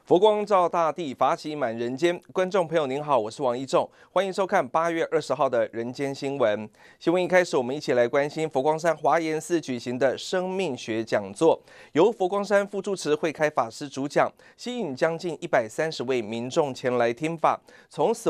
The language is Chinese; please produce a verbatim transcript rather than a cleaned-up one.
佛光照大地，法喜满人间。观众朋友您好，我是王一仲，欢迎收看八月二十号的人间新闻。新闻一开始，我们一起来关心佛光山华严寺举行的生命学讲座，由佛光山副住持慧开法师主讲，吸引将近一百三十位民众前来听法，从死